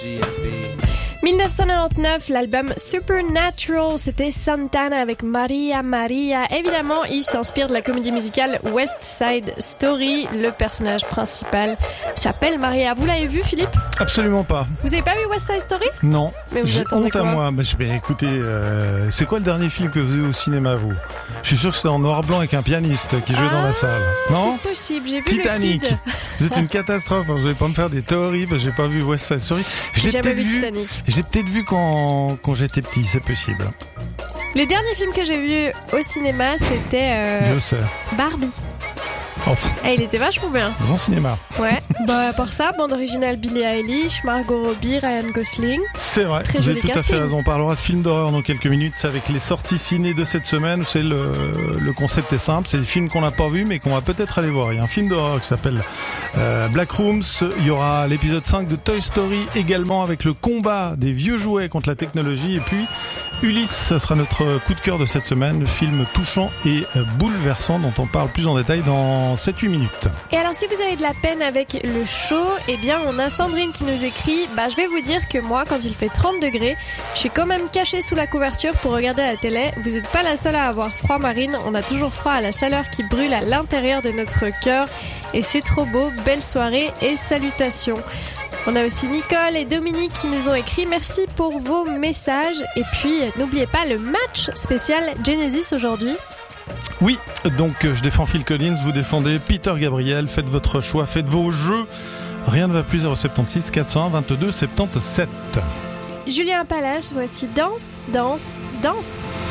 1999, l'album Supernatural, c'était Santana avec Maria Maria. Évidemment, il s'inspire de la comédie musicale West Side Story. Le personnage principal s'appelle Maria. Vous l'avez vu, Philippe ? Absolument pas. Vous avez pas vu West Side Story ? Non. Mais vous J'ai attendez honte quoi ? à moi. Écoutez, c'est quoi le dernier film que vous avez vu au cinéma, vous ? Je suis sûr que c'était en noir blanc avec un pianiste qui jouait dans la salle. Non ? C'est possible, j'ai vu Titanic. le Kid. Vous êtes une catastrophe. Vous n'allez pas me faire des théories parce que j'ai pas vu West Side Story. J'ai jamais vu Titanic. Je l'ai peut-être vu quand j'étais petit, c'est possible. Le dernier film que j'ai vu au cinéma, c'était Je sais. Barbie. Oh, Il était vachement bien. grand cinéma. Ouais. À part ça, bande originale Billie Eilish, Margot Robbie, Ryan Gosling. C'est vrai. Très vous joli avez tout à casting. fait raison. On parlera de films d'horreur dans quelques minutes avec les sorties ciné de cette semaine. C'est le concept est simple. C'est des films qu'on n'a pas vus mais qu'on va peut-être aller voir. Il y a un film d'horreur qui s'appelle Black Rooms. Il y aura l'épisode 5 de Toy Story également avec le combat des vieux jouets contre la technologie. Et puis Ulysse, ça sera notre coup de cœur de cette semaine. Film touchant et bouleversant dont on parle plus en détail dans 7-8 minutes. Et alors, si vous avez de la peine avec le chaud, eh bien, on a Sandrine qui nous écrit « je vais vous dire que moi, quand il fait 30 degrés, je suis quand même cachée sous la couverture pour regarder la télé. Vous n'êtes pas la seule à avoir froid, Marine. On a toujours froid à la chaleur qui brûle à l'intérieur de notre cœur. Et c'est trop beau. Belle soirée et salutations. » On a aussi Nicole et Dominique qui nous ont écrit. Merci pour vos messages. Et puis, n'oubliez pas le match spécial Genesis aujourd'hui. Oui, donc je défends Phil Collins, vous défendez Peter Gabriel, faites votre choix, faites vos jeux. Rien ne va plus, 076 401 22 77. Julien Palache, voici Danse, danse, danse.